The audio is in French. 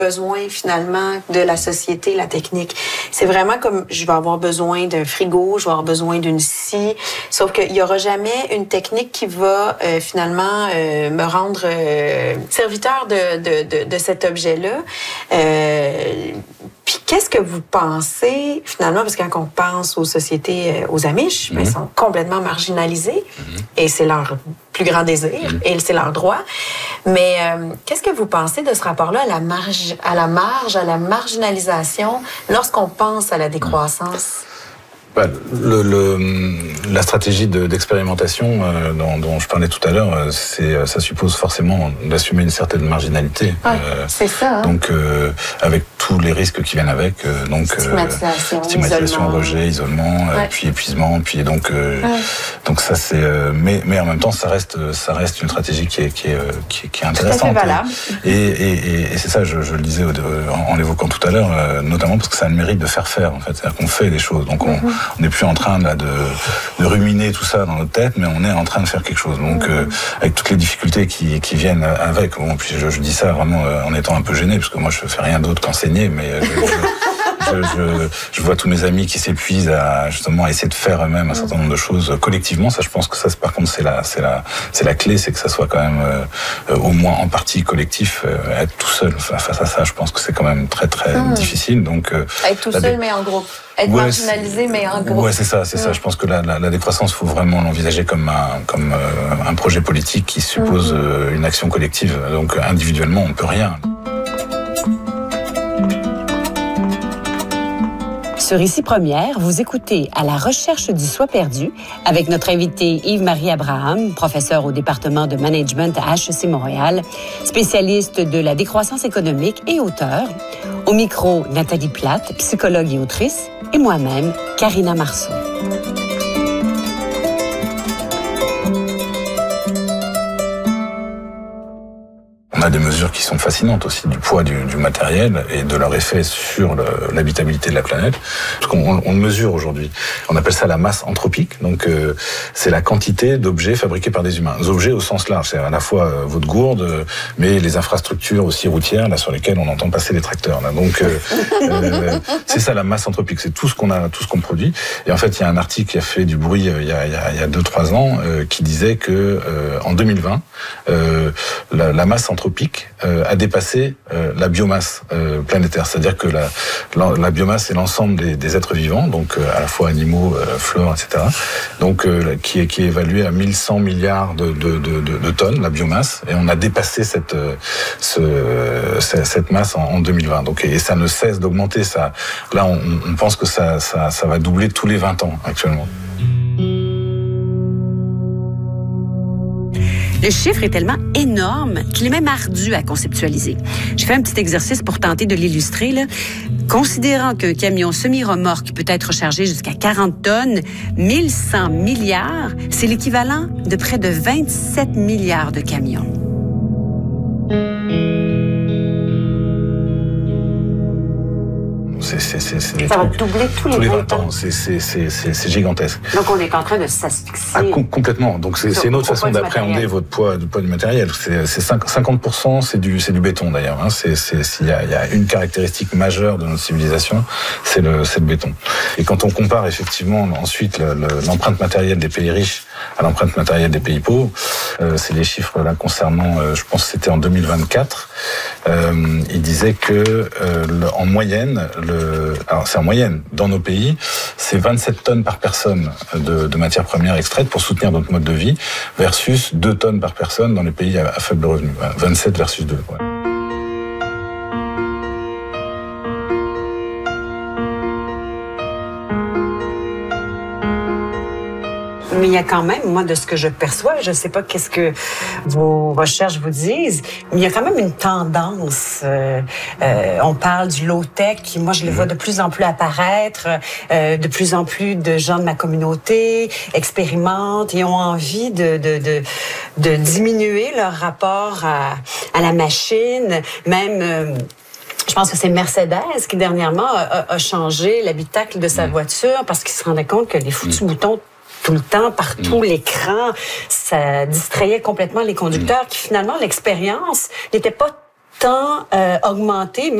besoin finalement de la société, la technique. C'est vraiment comme je vais avoir besoin d'un frigo, je vais avoir besoin d'une scie, sauf qu'il n'y aura jamais une technique qui va finalement me rendre serviteur de cet objet-là. Puis qu'est-ce que vous pensez finalement, parce que quand on pense aux sociétés, aux Amish, ils sont complètement marginalisés et c'est leur plus grand désir et c'est leur droit. Mais qu'est-ce que vous pensez de ce rapport-là à la marge, à la marginalisation lorsqu'on pense à la décroissance? La stratégie d'expérimentation dont je parlais tout à l'heure, ça suppose forcément d'assumer une certaine marginalité. C'est ça. Hein? Donc, avec tous les risques qui viennent avec, donc stigmatisation, rejet, isolement, puis épuisement, puis donc ça c'est. Mais en même temps, ça reste une stratégie qui est intéressante. Tout à fait valable. Et c'est ça, je le disais en l'évoquant tout à l'heure, notamment parce que ça a le mérite de faire en fait, c'est-à-dire qu'on fait des choses, donc on n'est plus en train là de ruminer tout ça dans notre tête, mais on est en train de faire quelque chose. Donc avec toutes les difficultés qui viennent avec. Bon, puis je dis ça vraiment en étant un peu gêné, parce que moi je fais rien d'autre qu'enseigner, mais je vois tous mes amis qui s'épuisent à justement essayer de faire eux-mêmes un certain nombre de choses collectivement. Ça, je pense que ça, par contre, c'est la clé, c'est que ça soit quand même au moins en partie collectif. Être tout seul face à ça, je pense que c'est quand même très très difficile. Donc être tout seul mais en groupe. Être marginalisé mais en groupe. Ouais, c'est ça. Je pense que la décroissance, faut vraiment l'envisager comme un projet politique qui suppose une action collective. Donc individuellement, on peut rien. Sur Ici Première, vous écoutez À la recherche du soi perdu avec notre invité Yves-Marie Abraham, professeur au département de management à HEC Montréal, spécialiste de la décroissance économique et auteur. Au micro, Nathalie Platte, psychologue et autrice, et moi-même, Karina Marceau. On a des mesures qui sont fascinantes aussi du poids du matériel et de leur effet sur l'habitabilité de la planète. Parce qu'on le mesure aujourd'hui. On appelle ça la masse anthropique. Donc c'est la quantité d'objets fabriqués par des humains. Des objets au sens large, c'est à la fois votre gourde, mais les infrastructures aussi routières là sur lesquelles on entend passer les tracteurs. Là. Donc c'est ça la masse anthropique. C'est tout ce qu'on a, tout ce qu'on produit. Et en fait, il y a un article qui a fait du bruit il y a 2-3 ans qui disait que en 2020 la masse anthropique a dépassé la biomasse planétaire, c'est-à-dire que la biomasse c'est l'ensemble des êtres vivants, donc à la fois animaux, flore, etc. Donc qui est évalué à 1100 milliards de tonnes la biomasse, et on a dépassé cette masse en 2020. Donc et ça ne cesse d'augmenter. Ça, là on pense que ça va doubler tous les 20 ans actuellement. Le chiffre est tellement énorme qu'il est même ardu à conceptualiser. J'ai fait un petit exercice pour tenter de l'illustrer, là. Considérant qu'un camion semi-remorque peut être chargé jusqu'à 40 tonnes, 1100 milliards, c'est l'équivalent de près de 27 milliards de camions. Ça va doubler tous les 20 ans. C'est gigantesque. Donc on est en train de s'asphyxier. Complètement. Donc c'est une autre façon d'appréhender votre poids du matériel. C'est 50%, c'est du béton d'ailleurs. Hein. S'il y a une caractéristique majeure de notre civilisation, c'est le béton. Et quand on compare effectivement ensuite l'empreinte matérielle des pays riches à l'empreinte matérielle des pays pauvres, c'est les chiffres là concernant, je pense que c'était en 2024, il disait que en moyenne, alors c'est en moyenne, dans nos pays, c'est 27 tonnes par personne de matières premières extraites pour soutenir notre mode de vie, versus 2 tonnes par personne dans les pays à faible revenu. 27 versus 2. Ouais. Mais il y a quand même, moi, de ce que je perçois, je ne sais pas qu'est-ce que vos recherches vous disent, mais il y a quand même une tendance. On parle du low-tech, qui, moi, je le vois de plus en plus apparaître. De plus en plus de gens de ma communauté expérimentent et ont envie de diminuer leur rapport à la machine, même... Je pense que c'est Mercedes qui, dernièrement, a changé l'habitacle de sa voiture parce qu'il se rendait compte que les foutus boutons tout le temps, partout, l'écran, ça distrayait complètement les conducteurs qui, finalement, l'expérience n'était pas tant augmenté.